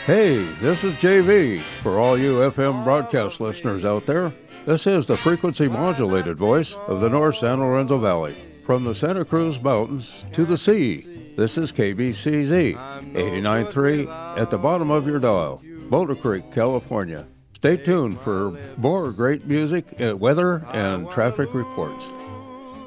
Hey, this is JV. For all you FM broadcast listeners out there, this is the frequency modulated voice of the North San Lorenzo Valley. From the Santa Cruz Mountains to the sea, this is KBCZ 89.3 at the bottom of your dial, Boulder Creek, California. Stay tuned for more great music, weather, and traffic reports.